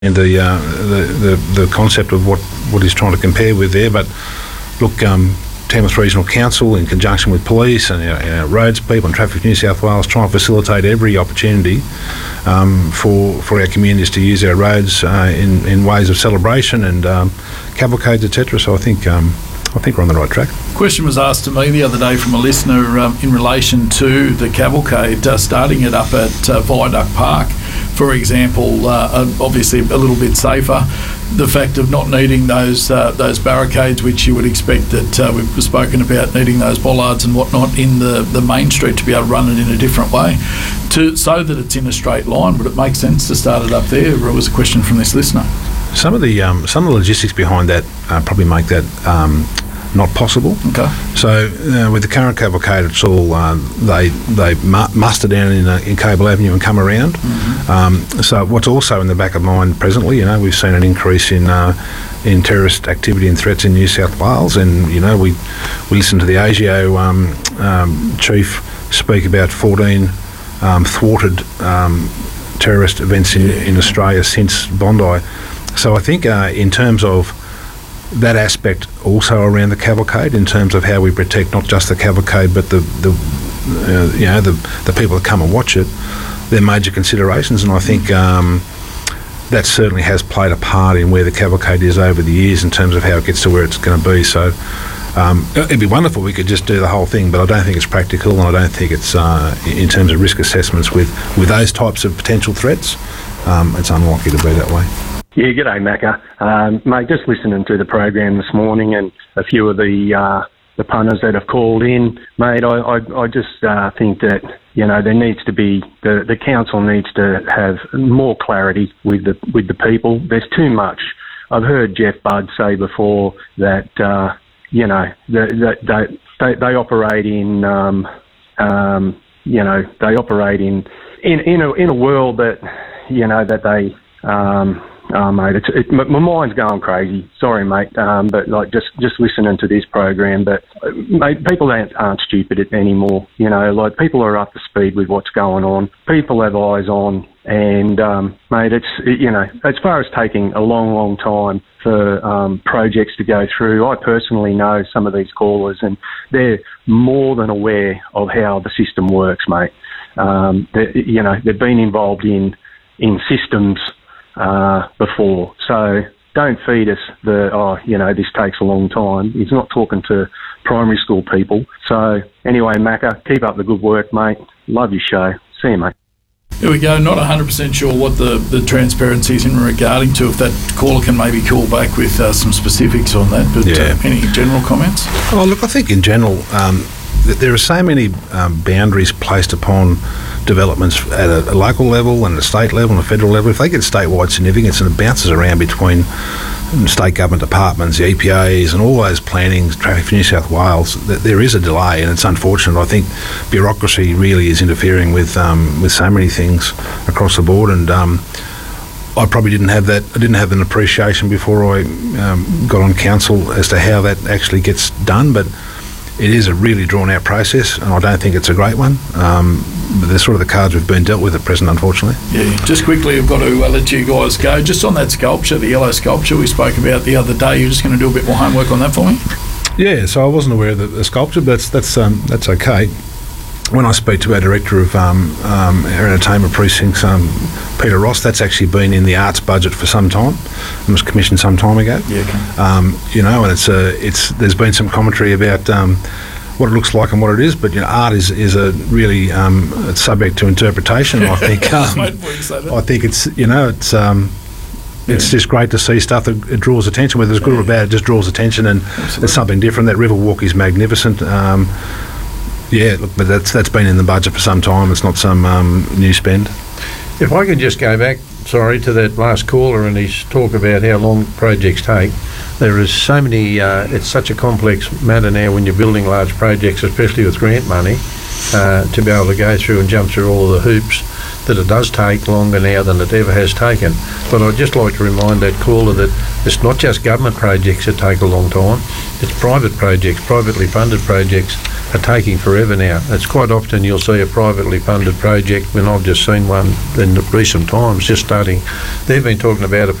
the concept of what he's trying to compare with there. But look, Tamworth Regional Council, in conjunction with police and our roads people and Traffic New South Wales, try and facilitate every opportunity for our communities to use our roads in ways of celebration and cavalcades, etc. So I think we're on the right track. Question was asked to me the other day from a listener in relation to the cavalcade, starting it up at Viaduct Park, for example. Obviously a little bit safer. The fact of not needing those barricades, which you would expect that we've spoken about, needing those bollards and whatnot in the main street to be able to run it in a different way, so that it's in a straight line. Would it make sense to start it up there? Or was a question from this listener. Some of the logistics behind that probably make that not possible. Okay. So with the current cavalcade, it's all they muster down in Cable Avenue and come around. Mm-hmm. So what's also in the back of mind presently, we've seen an increase in terrorist activity and threats in New South Wales, and we listened to the ASIO chief speak about 14 thwarted terrorist events in Australia since Bondi. So I think in terms of that aspect also around the cavalcade, in terms of how we protect not just the cavalcade but the people that come and watch it, they're major considerations, and I think that certainly has played a part in where the cavalcade is over the years in terms of how it gets to where it's going to be. So it'd be wonderful we could just do the whole thing, but I don't think it's practical, and I don't think it's in terms of risk assessments with those types of potential threats, it's unlikely to be that way. Yeah, g'day, Macca. Mate, just listening to the program this morning and a few of the punters that have called in, mate, I just think that, there needs to be, the council needs to have more clarity with the people. There's too much. I've heard Jeff Budd say before that, they operate in, they operate in a world that, that they, mate, my mind's going crazy. Sorry, mate, but like just listening to this program. But mate, people aren't stupid anymore. Like people are up to speed with what's going on. People have eyes on, and mate, as far as taking a long time for projects to go through, I personally know some of these callers, and they're more than aware of how the system works, mate. They've been involved in systems before, so don't feed us this takes a long time. He's not talking to primary school people. So anyway, Macca, keep up the good work, mate. Love your show. See you, mate. Here we go. Not 100% sure what the transparency is in regarding to. If that caller can maybe call back with some specifics on that. But any general comments? Oh, look, I think in general there are so many boundaries placed upon developments at a local level and a state level and a federal level. If they get statewide significance and it bounces around between state government departments, the EPAs and all those plannings, Traffic for New South Wales, there is a delay, and it's unfortunate. I think bureaucracy really is interfering with so many things across the board, and I probably didn't have that. I didn't have an appreciation before I got on council as to how that actually gets done, but it is a really drawn-out process, and I don't think it's a great one. But they're sort of the cards we've been dealt with at present, unfortunately. Yeah, just quickly, I've got to let you guys go. Just on that sculpture, the yellow sculpture we spoke about the other day, you're just going to do a bit more homework on that for me? Yeah, so I wasn't aware of the sculpture, but that's okay. When I speak to our director of our entertainment precincts, Peter Ross, that's actually been in the arts budget for some time. It was commissioned some time ago. Yeah. Okay. And there's been some commentary about what it looks like and what it is, but art is a really it's subject to interpretation. I think. I think it's just great to see stuff that it draws attention. Whether it's good or bad, it just draws attention, and it's something different. That river walk is magnificent. Yeah, look, but that's been in the budget for some time. It's not some new spend. If I could just go back, to that last caller and his talk about how long projects take. There is so many, it's such a complex matter now when you're building large projects, especially with grant money, to be able to go through and jump through all of the hoops, that it does take longer now than it ever has taken. But I'd just like to remind that caller that it's not just government projects that take a long time, it's private projects, privately funded projects are taking forever now. It's quite often you'll see a privately funded project, when I've just seen one in recent times, just starting. They've been talking about it